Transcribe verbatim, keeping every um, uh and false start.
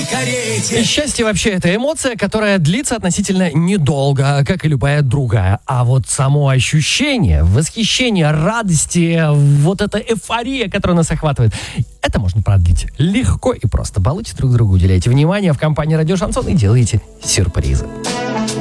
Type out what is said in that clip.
И счастье вообще это эмоция, которая длится относительно недолго, как и любая другая. А вот само ощущение, восхищение, радости, вот эта эйфория, которая нас охватывает, это можно продлить легко и просто. Балуйте друг друга, уделяйте внимание в компании «Радио Шансон» и делайте сюрпризы.